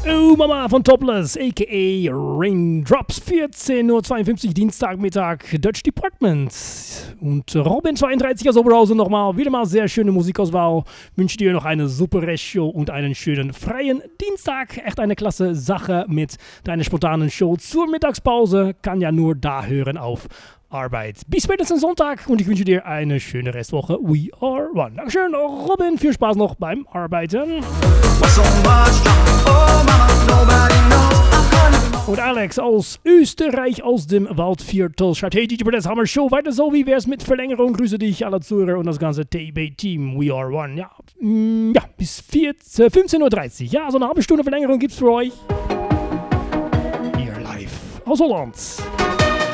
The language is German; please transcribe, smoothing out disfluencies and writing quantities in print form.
Oh Mama von Topless, a.k.a. Raindrops, 14:52 Uhr, Dienstagmittag, Dutch Department. Und Robin32 aus Oberhausen nochmal, wieder mal sehr schöne Musikauswahl. Wünsche dir noch eine super Restshow und einen schönen freien Dienstag. Echt eine klasse Sache mit deiner spontanen Show zur Mittagspause. Kann ja nur da hören auf Arbeit. Bis spätestens Sonntag und ich wünsche dir eine schöne Restwoche. We are one. Dankeschön, Robin. Viel Spaß noch beim Arbeiten. Und Alex aus Österreich, aus dem Waldviertel, schreibt: Hey DJ Press, Hammer Show, weiter so, wie wär's mit Verlängerung? Grüße dich, alle Zuhörer und das ganze TB-Team. We are one. Ja, bis 15:30 Uhr. Ja, so eine halbe Stunde Verlängerung gibt's für euch. Hier live aus Holland.